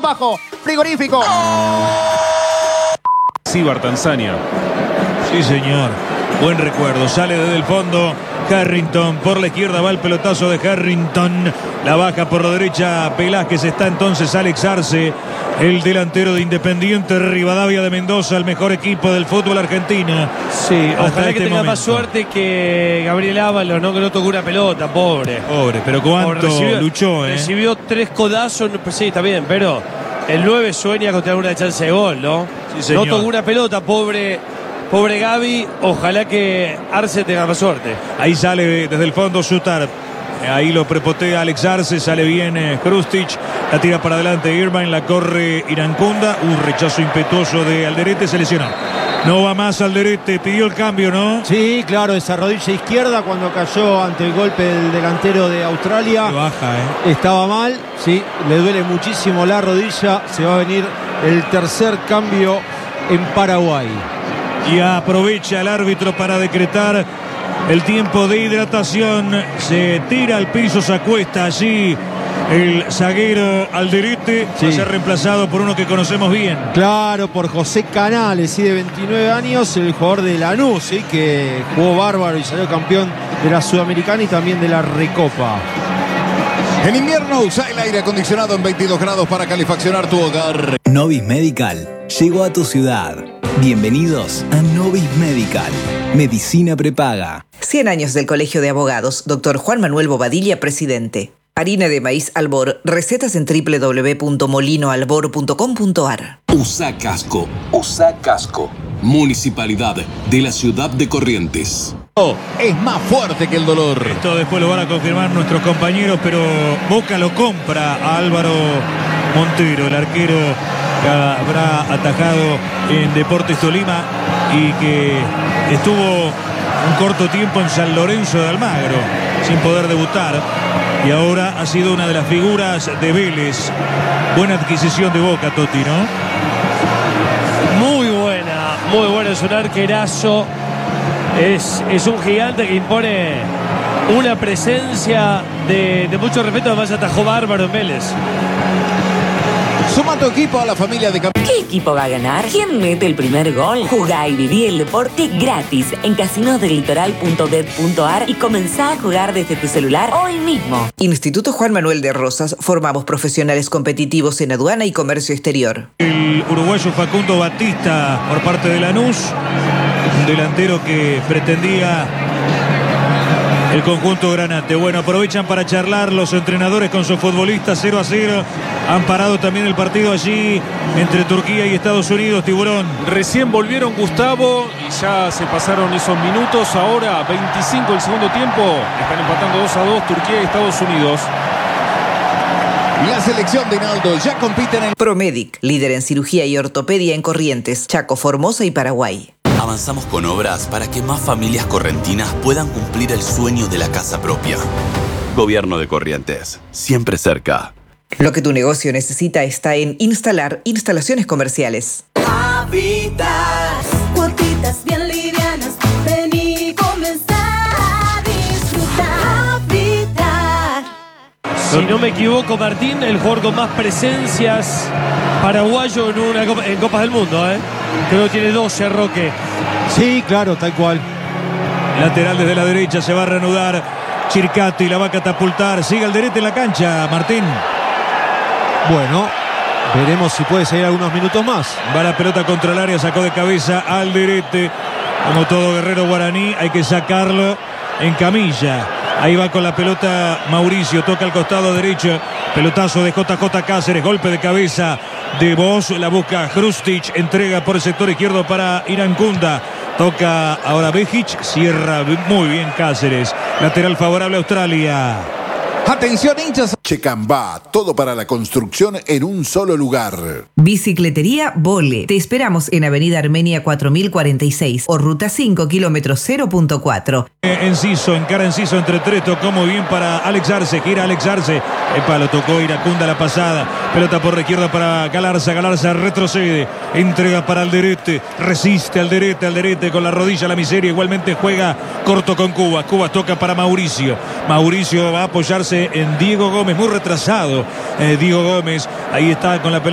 bajo, frigorífico. Sibar, Tanzania. Sí, señor. Buen recuerdo. Sale desde el fondo Harrington. Por la izquierda va el pelotazo de Harrington. La baja por la derecha Velázquez. Está entonces Alex Arce, el delantero de Independiente Rivadavia de Mendoza, el mejor equipo del fútbol argentino. Sí, ojalá que tenga momento. más suerte que Gabriel Ábalos, ¿no? Que no tocó una pelota, pobre. Pobre, pero cuánto luchó, ¿eh? Recibió 3 codazos, pues sí, está bien, pero el 9 sueña con tener una chance de gol, ¿no? Sí, señor. No tocó una pelota, pobre Gaby. Ojalá que Arce tenga más suerte. Ahí sale desde el fondo Sutar. Ahí lo prepotea Alex Arce, sale bien Krustic, la tira para adelante Irvine, la corre Irancunda, un rechazo impetuoso de Alderete, se lesionó. No va más Alderete, pidió el cambio, ¿no? Sí, claro, esa rodilla izquierda cuando cayó ante el golpe del delantero de Australia. Se baja, Estaba mal, sí, le duele muchísimo la rodilla, se va a venir el tercer cambio en Paraguay. Y aprovecha el árbitro para decretar el tiempo de hidratación. Se tira al piso, se acuesta allí el zaguero Alderete. Sí. Va a ser reemplazado por uno que conocemos bien. Claro, por José Canales, sí, de 29 años, el jugador de Lanús, sí, que jugó bárbaro y salió campeón de la Sudamericana y también de la Recopa. En invierno usa el aire acondicionado en 22 grados para calefaccionar tu hogar. Novis Medical llegó a tu ciudad. Bienvenidos a Novis Medical. Medicina prepaga. 100 años del Colegio de Abogados. Dr. Juan Manuel Bobadilla, presidente. Harina de maíz Albor. Recetas en www.molinoalbor.com.ar. USA Casco. USA Casco. Municipalidad de la ciudad de Corrientes. Es más fuerte que el dolor. Esto después lo van a confirmar nuestros compañeros, pero Boca lo compra a Álvaro Montero, el arquero que habrá atajado en Deportes Tolima y que estuvo un corto tiempo en San Lorenzo de Almagro sin poder debutar y ahora ha sido una de las figuras de Vélez. Buena adquisición de Boca, Totti, ¿no? Muy buena, es un arquerazo. Es un gigante que impone una presencia de mucho respeto. Además atajó bárbaro en Vélez. Suma tu equipo a la familia de ¿Qué equipo va a ganar? ¿Quién mete el primer gol? Jugá y viví el deporte gratis en casinosdelitoral.bet.ar y comenzá a jugar desde tu celular hoy mismo. Instituto Juan Manuel de Rosas. Formamos profesionales competitivos en aduana y comercio exterior. El uruguayo Facundo Batista por parte de Lanús, un delantero que pretendía el conjunto granate. Bueno, aprovechan para charlar los entrenadores con sus futbolistas. 0-0. Han parado también el partido allí entre Turquía y Estados Unidos, Tiburón. Recién volvieron, Gustavo, y ya se pasaron esos minutos. Ahora 25 el segundo tiempo. Están empatando 2-2 Turquía y Estados Unidos. La selección de Naldo ya compite en el... Promedic, líder en cirugía y ortopedia en Corrientes, Chaco, Formosa y Paraguay. Avanzamos con obras para que más familias correntinas puedan cumplir el sueño de la casa propia. Gobierno de Corrientes, siempre cerca. Lo que tu negocio necesita está en Instalar Instalaciones Comerciales. Habitat, cuotitas bien livianas, ven y comenzá a disfrutar. Habitat. Si no me equivoco, Martín, el jugador con más presencias paraguayo en Copas del Mundo, ¿eh? Creo que tiene 12, Roque. Sí, claro, tal cual. Lateral desde la derecha, se va a reanudar Chircati, la va a catapultar. Sigue Alderete en la cancha, Martín. Bueno, veremos si puede seguir algunos minutos más. Va la pelota contra el área, sacó de cabeza Alderete. Como todo guerrero guaraní, hay que sacarlo en camilla. Ahí va con la pelota Mauricio, toca al costado derecho. Pelotazo de JJ Cáceres, golpe de cabeza de Bosch, la busca Krustic, entrega por el sector izquierdo para Irancunda. Toca ahora Bejic, cierra muy bien Cáceres. Lateral favorable a Australia. Atención, hinchas. Checambá, todo para la construcción en un solo lugar. Bicicletería Vole. Te esperamos en Avenida Armenia 4046 o Ruta 5, kilómetro 0.4. Enciso, encara Enciso entre tres, tocó muy bien para Alex Arce, gira Alex Arce. Epa, lo tocó Iracunda la pasada. Pelota por la izquierda para Galarza, Galarza retrocede, entrega para Alderete, resiste Alderete con la rodilla la miseria, igualmente juega corto con Cuba. Cuba toca para Mauricio. Mauricio va a apoyarse en Diego Gómez, muy retrasado. Diego Gómez, ahí está con la pelota.